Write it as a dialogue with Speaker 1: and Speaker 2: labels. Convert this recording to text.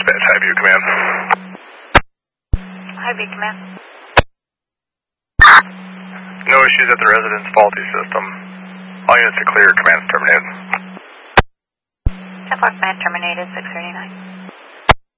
Speaker 1: Dispatch, Highview Command.
Speaker 2: Highview Command.
Speaker 1: No issues at the residence faulty system. All units are clear. Command's terminated.
Speaker 2: 10-4 command terminated, 639.